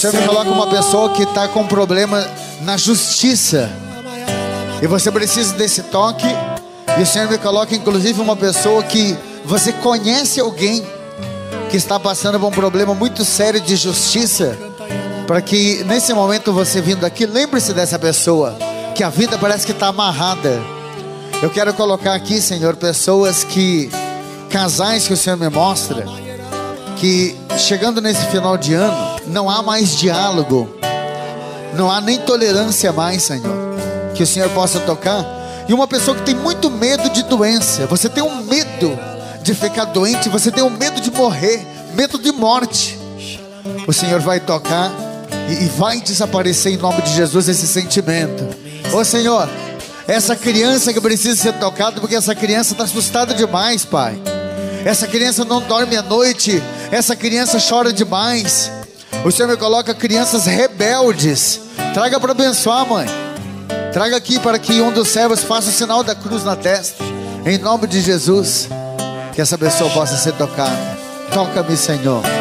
Você me coloca uma pessoa que está com problema na justiça e você precisa desse toque. E o Senhor me coloca inclusive uma pessoa que você conhece, alguém que está passando por um problema muito sério de justiça, para que nesse momento você vindo aqui, lembre-se dessa pessoa, que a vida parece que está amarrada. Eu quero colocar aqui, Senhor, pessoas casais que o Senhor me mostra, que chegando nesse final de ano, não há mais diálogo, não há nem tolerância mais, Senhor, que o Senhor possa tocar. E uma pessoa que tem muito medo de doença, você tem um medo de ficar doente, você tem um medo de morrer, medo de morte, o Senhor vai tocar e vai desaparecer em nome de Jesus esse sentimento. Ô Senhor, essa criança que precisa ser tocada, porque essa criança está assustada demais, Pai. Essa criança não dorme à noite, essa criança chora demais. O Senhor me coloca crianças rebeldes. Traga para abençoar, mãe. Traga aqui para que um dos servos faça o sinal da cruz na testa, em nome de Jesus. Que essa pessoa possa ser tocada. Toca-me, Senhor.